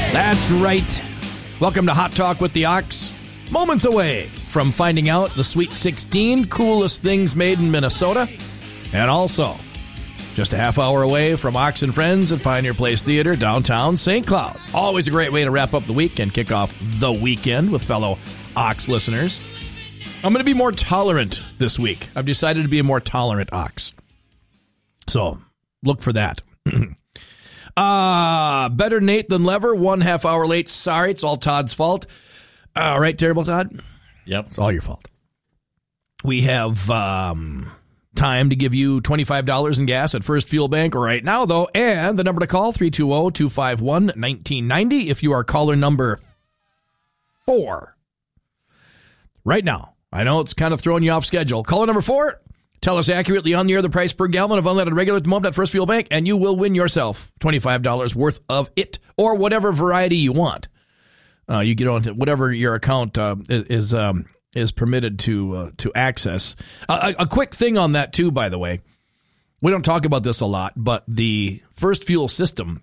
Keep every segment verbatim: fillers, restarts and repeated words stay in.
That's right. Welcome to Hot Talk with the Ox. Moments away from finding out the Sweet sixteen coolest things made in Minnesota. And also, just a half hour away from Ox and Friends at Pioneer Place Theater, downtown Saint Cloud. Always a great way to wrap up the week and kick off the weekend with fellow Ox listeners. I'm going to be more tolerant this week. I've decided to be a more tolerant Ox. So, look for that. Ah, uh, better Nate than Lever. One half hour late. Sorry, it's all Todd's fault. All uh, right, terrible Todd? Yep. It's all your fault. We have um, time to give you twenty-five dollars in gas at First Fuel Bank right now, though. And the number to call, three two zero, two five one, one nine nine zero, if you are caller number four. Right now. I know it's kind of throwing you off schedule. Caller number four. Tell us accurately on the air the price per gallon of unleaded regular at the moment at First Fuel Bank, and you will win yourself twenty-five dollars worth of it, or whatever variety you want. Uh, you get on to whatever your account uh, is um, is permitted to uh, to access. Uh, a, a quick thing on that, too, by the way. We don't talk about this a lot, but the First Fuel system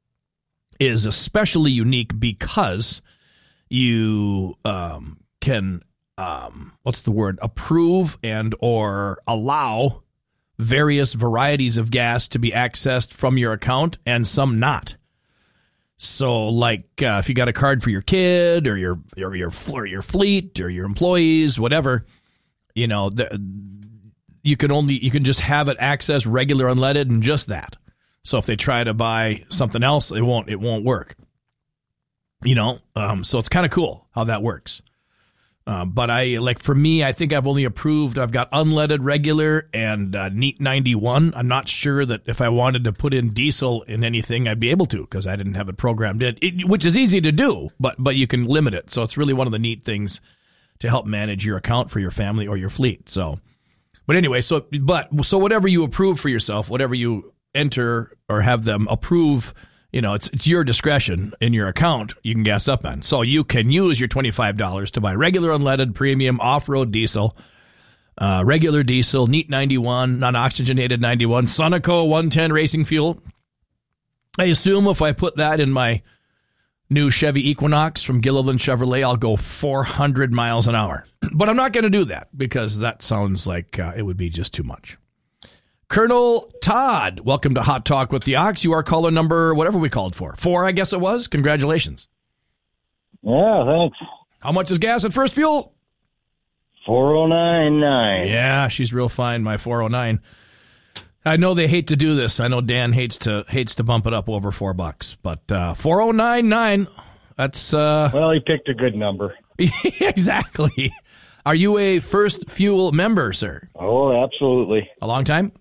is especially unique because you um, can... Um, what's the word? Approve and or allow various varieties of gas to be accessed from your account and some not. So, like uh, if you got a card for your kid or your or your or your fleet or your employees, whatever, you know, the, you can only you can just have it access regular unleaded and just that. So if they try to buy something else, it won't it won't work. You know, um, so it's kind of cool how that works. Uh, but I like for me, I think I've only approved. I've got unleaded regular and uh, Neat ninety-one. I'm not sure that if I wanted to put in diesel in anything, I'd be able to because I didn't have it programmed in, it, which is easy to do, but but you can limit it. So it's really one of the neat things to help manage your account for your family or your fleet. So, but anyway, so but so whatever you approve for yourself, whatever you enter or have them approve. You know, it's it's your discretion in your account you can gas up on. So you can use your twenty-five dollars to buy regular unleaded, premium, off-road diesel, uh, regular diesel, Neat ninety-one, non-oxygenated ninety-one, Sunoco one ten racing fuel. I assume if I put that in my new Chevy Equinox from Gilliland Chevrolet, I'll go four hundred miles an hour. But I'm not going to do that because that sounds like uh, it would be just too much. Colonel Todd, welcome to Hot Talk with the Ox. You are caller number, whatever we called for. Four, I guess it was. Congratulations. Yeah, thanks. How much is gas at First Fuel? four oh nine nine. Yeah, she's real fine, my four oh nine. I know they hate to do this. I know Dan hates to hates to bump it up over four bucks, but uh, four oh nine nine, that's... Uh, well, he picked a good number. Exactly. Are you a First Fuel member, sir? Oh, absolutely. A long time?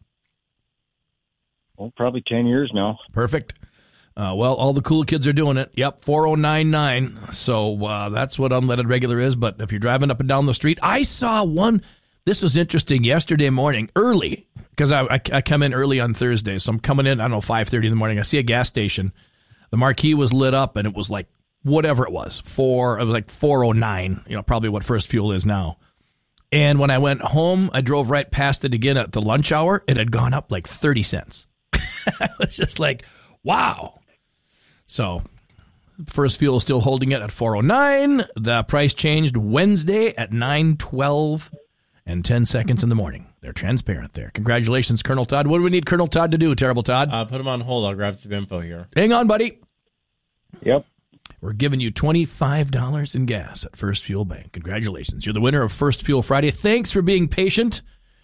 Well, probably ten years now. Perfect. Uh, well, all the cool kids are doing it. Yep, four oh nine nine. So uh, that's what unleaded regular is. But if you're driving up and down the street, I saw one. This was interesting yesterday morning, early, because I, I, I come in early on Thursday. So I'm coming in, I don't know, five thirty in the morning. I see a gas station. The marquee was lit up, and it was like whatever it was, four. It was like four oh nine, you know, probably what First Fuel is now. And when I went home, I drove right past it again at the lunch hour. It had gone up like thirty cents. I was just like, wow. So First Fuel is still holding it at four oh nine. The price changed Wednesday at nine twelve and ten seconds in the morning. They're transparent there. Congratulations, Colonel Todd. What do we need Colonel Todd to do, Terrible Todd? Uh, put him on hold. I'll grab some info here. Hang on, buddy. Yep. We're giving you twenty-five dollars in gas at First Fuel Bank. Congratulations. You're the winner of First Fuel Friday. Thanks for being patient.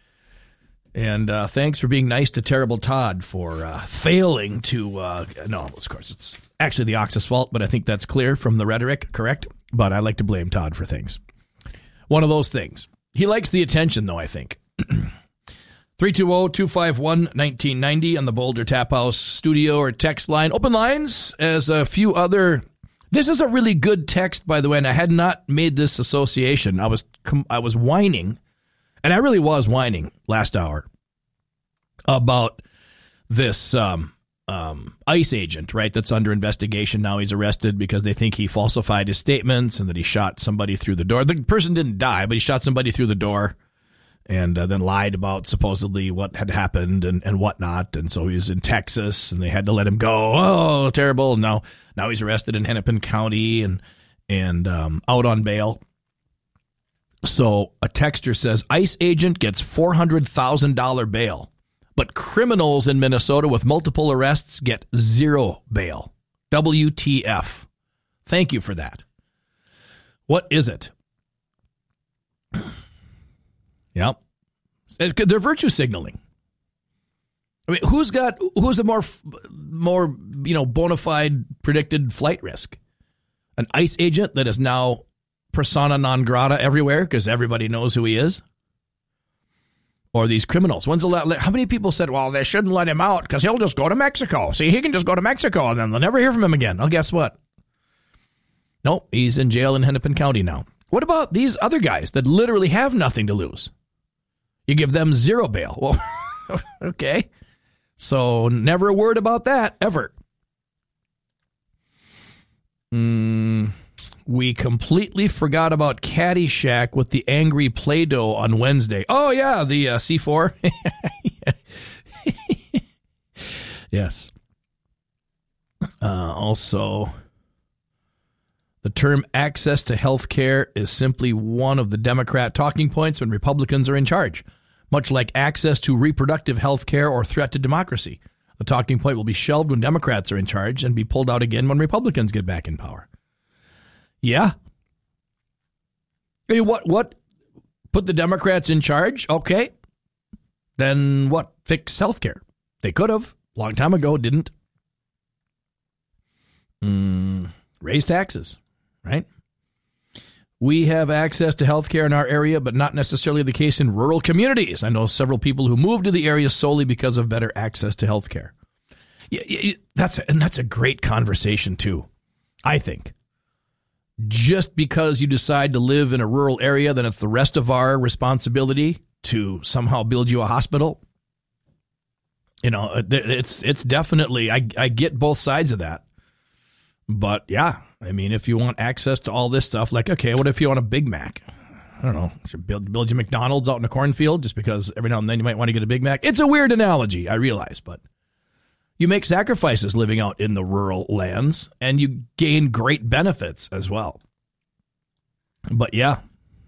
And uh, thanks for being nice to Terrible Todd for uh, failing to, uh, no, of course, it's actually the Ox's fault, but I think that's clear from the rhetoric, correct? But I like to blame Todd for things. One of those things. He likes the attention, though, I think. three two zero, two five one, one nine nine zero on the Boulder Tap House studio or text line. Open lines as a few other... This is a really good text, by the way, and I had not made this association. I was I was whining. And I really was whining last hour about this um, um, ICE agent, right, that's under investigation. Now he's arrested because they think he falsified his statements and that he shot somebody through the door. The person didn't die, but he shot somebody through the door and uh, then lied about supposedly what had happened and, and whatnot. And so he was in Texas, and they had to let him go. Oh, terrible. Now, now he's arrested in Hennepin County and, and um, out on bail. So a texter says, ICE agent gets four hundred thousand dollars bail, but criminals in Minnesota with multiple arrests get zero bail. W T F. Thank you for that. What is it? Yep. They're virtue signaling. I mean, who's got, who's the more, more, you know, bona fide predicted flight risk? An ICE agent that is now persona non grata everywhere because everybody knows who he is? Or these criminals? When's the la- how many people said, well, they shouldn't let him out because he'll just go to Mexico. See, he can just go to Mexico and then they'll never hear from him again. Oh, guess what? Nope, he's in jail in Hennepin County now. What about these other guys that literally have nothing to lose? You give them zero bail. Well, okay. So never a word about that, ever. Mm, we completely forgot about Caddyshack with the angry Play-Doh on Wednesday. Oh, yeah, the uh, C four. Yes. Uh, also, the term access to health care is simply one of the Democrat talking points when Republicans are in charge, much like access to reproductive health care or threat to democracy. The talking point will be shelved when Democrats are in charge and be pulled out again when Republicans get back in power. Yeah. I mean, what, what? Put the Democrats in charge? Okay. Then what? Fix health care. They could have. Long time ago, didn't. Mm, raise taxes, right? We have access to health care in our area, but not necessarily the case in rural communities. I know several people who moved to the area solely because of better access to health care. Yeah, yeah, that's a, and that's a great conversation, too, I think. Just because you decide to live in a rural area, then it's the rest of our responsibility to somehow build you a hospital. You know, it's it's definitely, I, I get both sides of that. But, yeah, I mean, if you want access to all this stuff, like, okay, what if you want a Big Mac? I don't know. Should build, build you McDonald's out in a cornfield just because every now and then you might want to get a Big Mac? It's a weird analogy, I realize, but you make sacrifices living out in the rural lands, and you gain great benefits as well. But, yeah.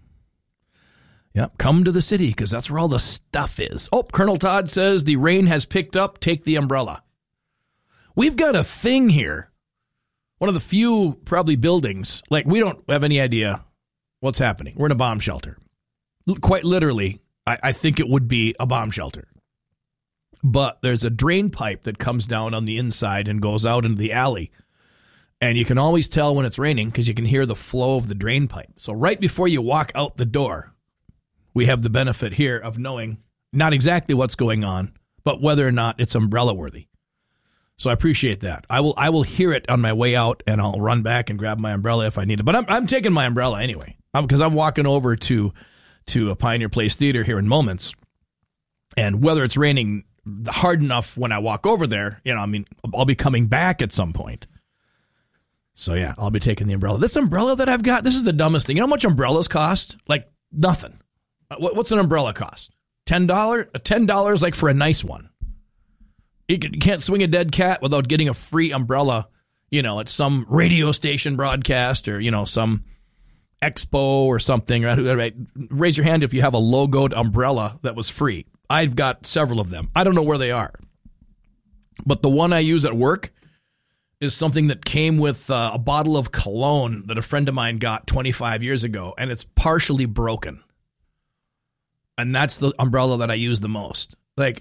Yep, come to the city because that's where all the stuff is. Oh, Colonel Todd says the rain has picked up. Take the umbrella. We've got a thing here. One of the few, probably, buildings, like we don't have any idea what's happening. We're in a bomb shelter. Quite literally, I, I think it would be a bomb shelter. But there's a drain pipe that comes down on the inside and goes out into the alley. And you can always tell when it's raining because you can hear the flow of the drain pipe. So right before you walk out the door, we have the benefit here of knowing not exactly what's going on, but whether or not it's umbrella worthy. So I appreciate that. I will I will hear it on my way out, and I'll run back and grab my umbrella if I need it. But I'm I'm taking my umbrella anyway because I'm, I'm walking over to to a Pioneer Place Theater here in moments, and whether it's raining hard enough when I walk over there, you know, I mean, I'll be coming back at some point. So yeah, I'll be taking the umbrella. This umbrella that I've got, this is the dumbest thing. You know how much umbrellas cost? Like nothing. What's an umbrella cost? ten dollars? ten dollars like for a nice one. You can't swing a dead cat without getting a free umbrella, you know, at some radio station broadcast or, you know, some expo or something. Right? Raise your hand if you have a logoed umbrella that was free. I've got several of them. I don't know where they are. But the one I use at work is something that came with uh, a bottle of cologne that a friend of mine got twenty-five years ago, and it's partially broken. And that's the umbrella that I use the most. Like,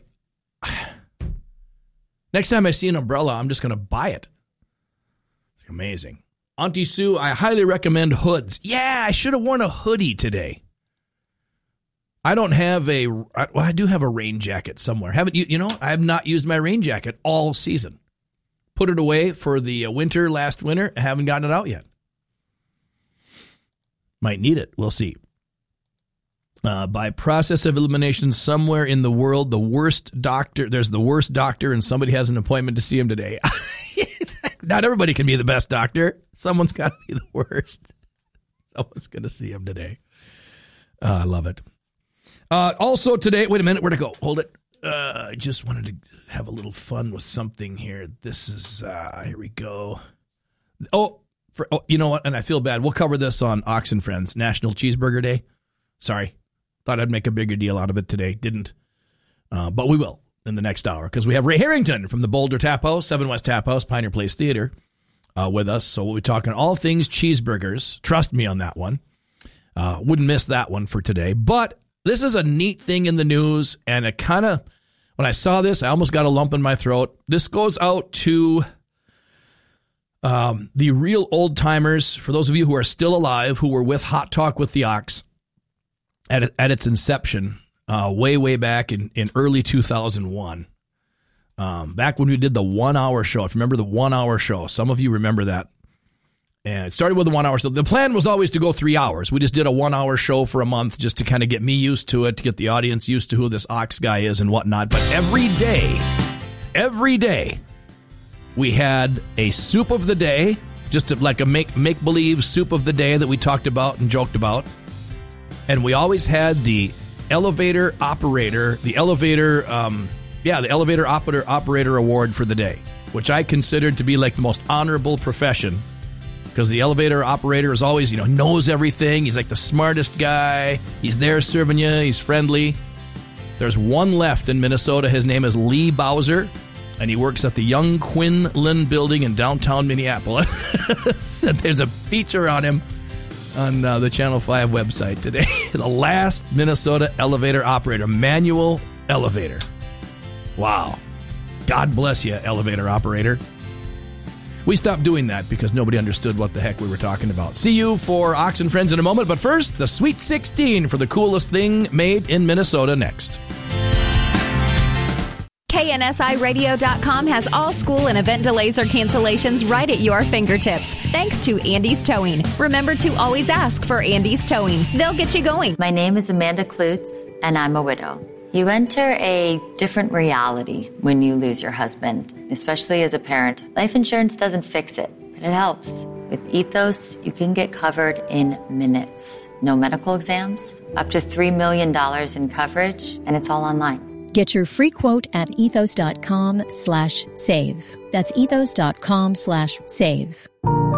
next time I see an umbrella, I'm just going to buy it. It's amazing. Auntie Sue, I highly recommend hoods. Yeah, I should have worn a hoodie today. I don't have a, well, I do have a rain jacket somewhere. Haven't you, you know, I have not used my rain jacket all season. Put it away for the winter last winter. I haven't gotten it out yet. Might need it. We'll see. Uh, by process of elimination, somewhere in the world, the worst doctor, there's the worst doctor, and somebody has an appointment to see him today. Not everybody can be the best doctor. Someone's got to be the worst. Someone's going to see him today. Uh, I love it. Uh, also today, wait a minute, where'd it go? Hold it. Uh, I just wanted to have a little fun with something here. This is, uh, here we go. Oh, for, oh, you know what? And I feel bad. We'll cover this on Ox and Friends, National Cheeseburger Day. Sorry. Thought I'd make a bigger deal out of it today. Didn't. Uh, but we will in the next hour because we have Ray Harrington from the Boulder Tap House, Seven West Tap House, Pioneer Place Theater uh, with us. So we'll be talking all things cheeseburgers. Trust me on that one. Uh, wouldn't miss that one for today. But this is a neat thing in the news, and it kind of, when I saw this, I almost got a lump in my throat. This goes out to um, the real old timers, for those of you who are still alive, who were with Hot Talk with the Ox at at its inception, uh, way, way back in, in early two thousand one. Um, back when we did the one-hour show. If you remember the one-hour show, some of you remember that. And it started with a one-hour show. The plan was always to go three hours. We just did a one-hour show for a month just to kind of get me used to it, to get the audience used to who this Ox guy is and whatnot. But every day, every day, we had a soup of the day, just to, like a make, make-believe soup of the day that we talked about and joked about. And we always had the elevator operator, the elevator, um, yeah, the elevator operator, operator award for the day, which I considered to be like the most honorable profession. Because the elevator operator is always, you know, knows everything. He's like the smartest guy. He's there serving you. He's friendly. There's one left in Minnesota. His name is Lee Bowser, and he works at the Young Quinlan Building in downtown Minneapolis. There's a feature on him on uh, the Channel five website today. The last Minnesota elevator operator, manual elevator. Wow. God bless you, elevator operator. We stopped doing that because nobody understood what the heck we were talking about. See you for Ox and Friends in a moment, but first, the Sweet sixteen for the coolest thing made in Minnesota next. K N S I radio dot com has all school and event delays or cancellations right at your fingertips. Thanks to Andy's Towing. Remember to always ask for Andy's Towing. They'll get you going. My name is Amanda Klutz, and I'm a widow. You enter a different reality when you lose your husband, especially as a parent. Life insurance doesn't fix it, but it helps. With Ethos, you can get covered in minutes. No medical exams, up to three million dollars in coverage, and it's all online. Get your free quote at ethos.com slash save. That's ethos.com slash save.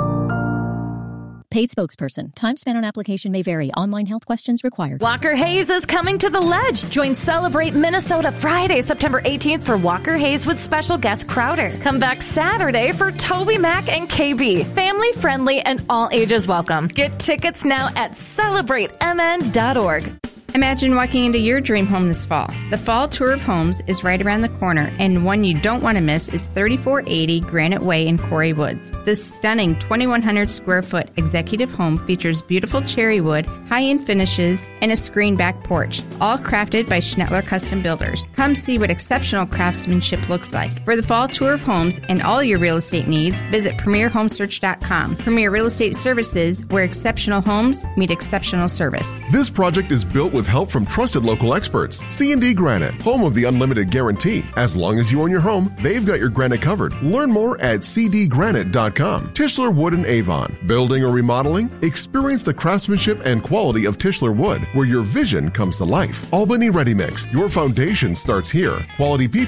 Paid spokesperson. Time spent on application may vary. Online health questions required. Walker Hayes is coming to the Ledge. Join Celebrate Minnesota Friday, September eighteenth for Walker Hayes with special guest Crowder. Come back Saturday for Toby Mac and K B. Family friendly and all ages welcome. Get tickets now at celebrate m n dot org. Imagine walking into your dream home this fall. The Fall Tour of Homes is right around the corner, and one you don't want to miss is thirty-four eighty Granite Way in Quarry Woods. This stunning twenty-one hundred square foot executive home features beautiful cherry wood, high-end finishes, and a screened back porch, all crafted by Schnettler Custom Builders. Come see what exceptional craftsmanship looks like. For the Fall Tour of Homes and all your real estate needs, visit premier home search dot com. Premier Real Estate Services, where exceptional homes meet exceptional service. This project is built with help from trusted local experts. C and D Granite, home of the unlimited guarantee. As long as you own your home, they've got your granite covered. Learn more at c d granite dot com. Tischler Wood in Avon. Building or remodeling? Experience the craftsmanship and quality of Tischler Wood, where your vision comes to life. Albany Ready Mix. Your foundation starts here. Quality people